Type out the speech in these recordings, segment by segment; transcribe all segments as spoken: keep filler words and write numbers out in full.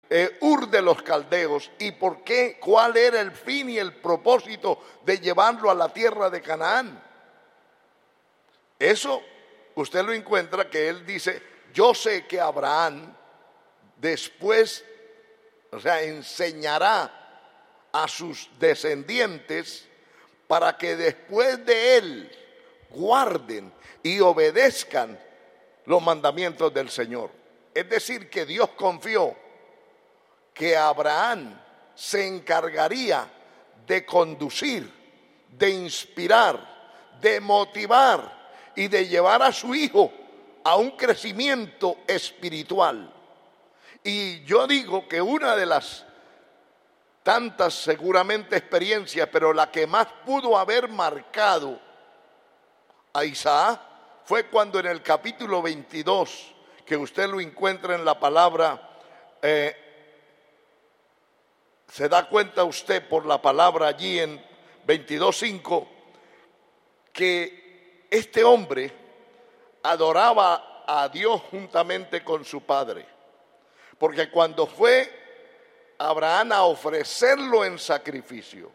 eh, Ur de los Caldeos, y por qué, cuál era el fin y el propósito de llevarlo a la tierra de Canaán. Eso usted lo encuentra que él dice, yo sé que Abraham después, o sea, enseñará a sus descendientes para que después de él guarden y obedezcan los mandamientos del Señor. Es decir, que Dios confió que Abraham se encargaría de conducir, de inspirar, de motivar y de llevar a su hijo a un crecimiento espiritual. Y yo digo que una de las tantas seguramente experiencias, pero la que más pudo haber marcado a Isaac fue cuando en el capítulo veintidós, que usted lo encuentra en la palabra, eh, se da cuenta usted por la palabra allí en veintidós cinco, que este hombre adoraba a Dios juntamente con su padre. Porque cuando fue Abraham a ofrecerlo en sacrificio,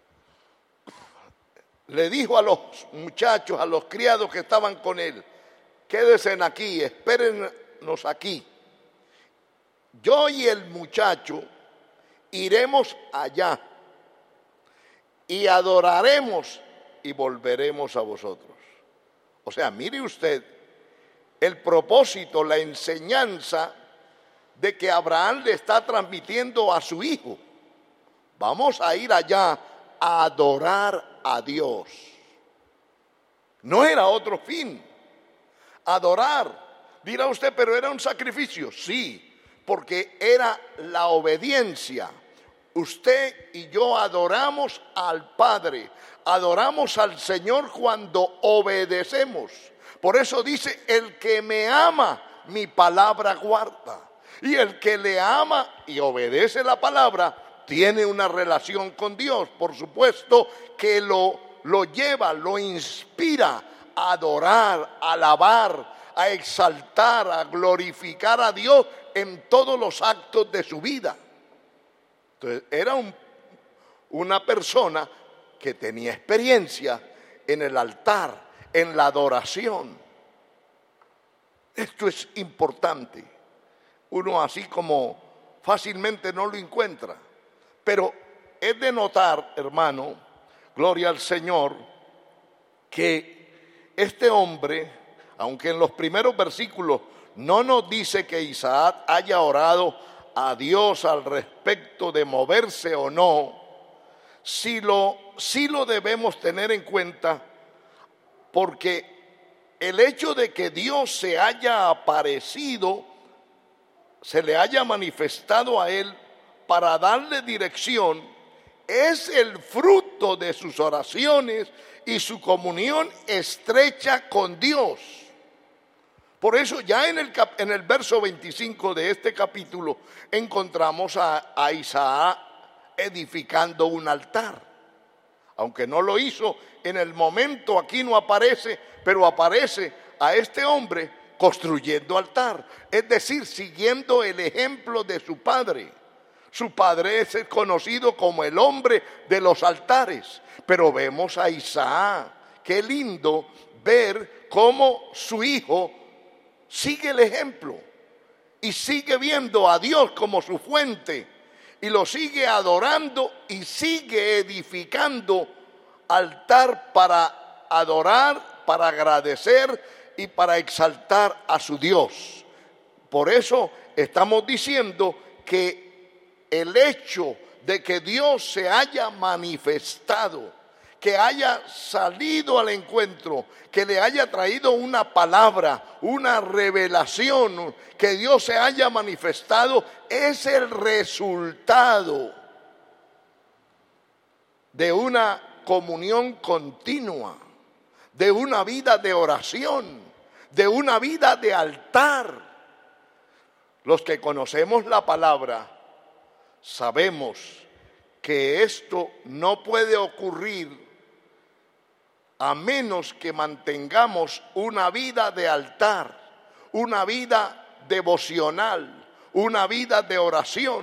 le dijo a los muchachos, a los criados que estaban con él, quédense aquí, espérennos aquí. Yo y el muchacho iremos allá y adoraremos y volveremos a vosotros. O sea, mire usted el propósito, la enseñanza de que Abraham le está transmitiendo a su hijo. Vamos a ir allá a adorar a Dios. No era otro fin. Adorar. Dirá usted, pero era un sacrificio. Sí, porque era la obediencia. Usted y yo adoramos al Padre, adoramos al Señor cuando obedecemos. Por eso dice, el que me ama, mi palabra guarda. Y el que le ama y obedece la palabra, tiene una relación con Dios. Por supuesto que lo, lo lleva, lo inspira a adorar, a alabar, a exaltar, a glorificar a Dios en todos los actos de su vida. Entonces, era un, una persona que tenía experiencia en el altar, en la adoración. Esto es importante. Uno así como fácilmente no lo encuentra. Pero es de notar, hermano, gloria al Señor, que este hombre, aunque en los primeros versículos no nos dice que Isaac haya orado a Dios al respecto de moverse o no, sí lo, sí lo debemos tener en cuenta, porque el hecho de que Dios se haya aparecido, se le haya manifestado a él para darle dirección, es el fruto de sus oraciones y su comunión estrecha con Dios. Por eso ya en el, cap, en el verso veinticinco de este capítulo encontramos a, a Isaac edificando un altar. Aunque no lo hizo en el momento, aquí no aparece, pero aparece a este hombre construyendo altar. Es decir, siguiendo el ejemplo de su padre. Su padre es conocido como el hombre de los altares. Pero vemos a Isaac. Qué lindo ver cómo su hijo sigue el ejemplo y sigue viendo a Dios como su fuente y lo sigue adorando y sigue edificando altar para adorar, para agradecer y para exaltar a su Dios. Por eso estamos diciendo que el hecho de que Dios se haya manifestado, que haya salido al encuentro, que le haya traído una palabra, una revelación, que Dios se haya manifestado, es el resultado de una comunión continua, de una vida de oración, de una vida de altar. Los que conocemos la palabra sabemos que esto no puede ocurrir a menos que mantengamos una vida de altar, una vida devocional, una vida de oración.